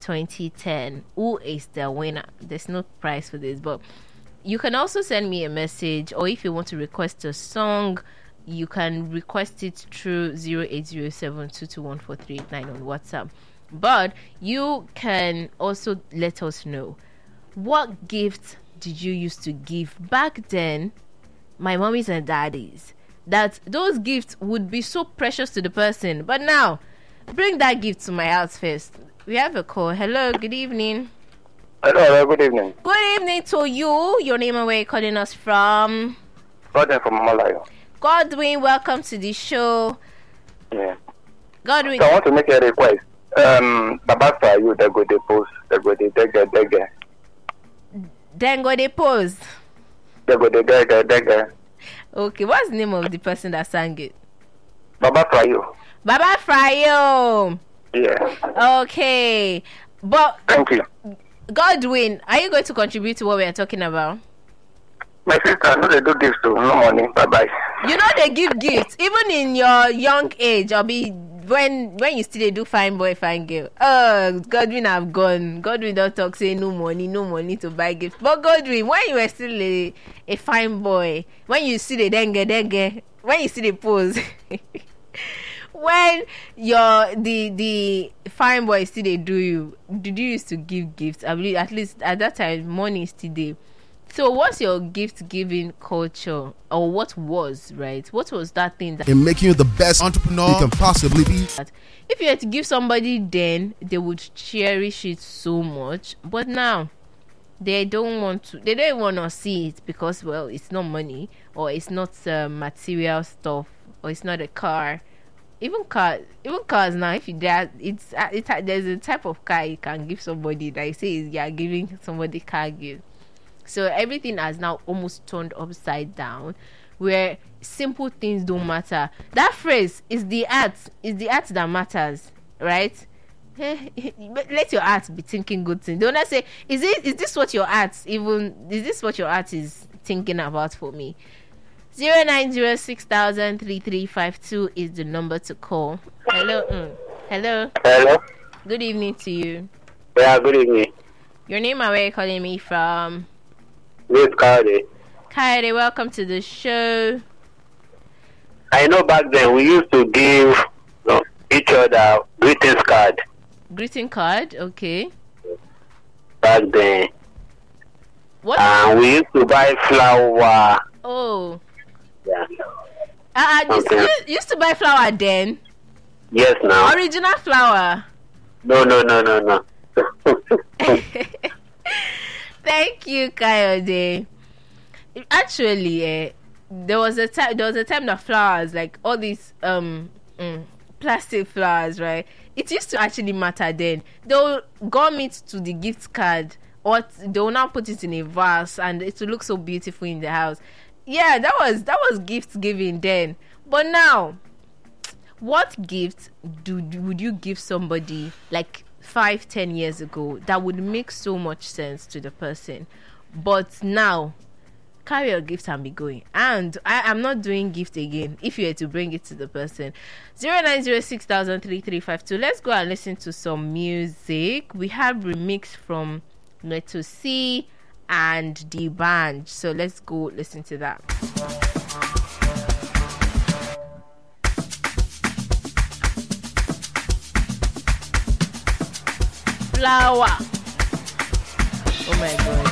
2010. Who is the winner? There's no prize for this, but you can also send me a message, or if you want to request a song, you can request it through 0807221439 on WhatsApp. But you can also let us know, what gifts did you used to give back then, my mommies and daddies, that those gifts would be so precious to the person, but now bring that gift to my house first. We have a call. Hello, good evening. Hello, good evening. Good evening to you. Your name and where you're calling us from? Godwin from Malayo. Godwin, welcome to the show. Yeah. Godwin. So I want to make a request. Baba for you, they go the post, they go the dege. Then go the pose. They go the dege. Okay, what's the name of the person that sang it? Baba for you. Baba Frayo. Yeah. Okay. But Thank you. Godwin, are you going to contribute to what we are talking about? My sister, no, they do this too. No money. Bye-bye. You know they give gifts even in your young age, or be when you still do fine boy, fine girl. Oh, Godwin have gone. Godwin don't talk, say no money to buy gifts. But Godwin, when you were still a fine boy, when you see the dengue, when you see the pose, when you're the fine boy still they do you, did you used to give gifts? I believe at least at that time money is still there. So what's your gift giving culture, or what was that thing that in making you the best entrepreneur you can possibly be? If you had to give somebody then, they would cherish it so much, but now they don't want to see it because, well, it's not money, or it's not material stuff, or it's not a car. Even cars now, if you there's a type of car you can give somebody that you say you're giving somebody car gift. So everything has now almost turned upside down, where simple things don't matter. That phrase is the art that matters, right? Let your art be thinking good things. Don't I say, is this what your art is thinking about for me? 0906003352 is the number to call. Hello. Hello. Good evening to you. Yeah, good evening. Your name and where you're calling me from? This Kade. Kade, welcome to the show. I know back then we used to give each other greetings card. Greeting card, okay. Back then. What? And we used to buy flour. Oh. Yeah. You used to buy flour then? Yes, now. Original flour? No. Thank you, Kayode. Actually, there was a time that flowers, like all these plastic flowers, right? It used to actually matter then. They'll gum it to the gift card, or they'll now put it in a vase, and it will look so beautiful in the house. Yeah, that was gift giving then. But now, what gift would you give somebody like 5-10 years ago that would make so much sense to the person? But now, carry your gift and be going. And I'm not doing gift again if you were to bring it to the person. 0906003352. Let's go and listen to some music. We have remix from Neto C and the band. So let's go listen to that. Flower. Oh my god.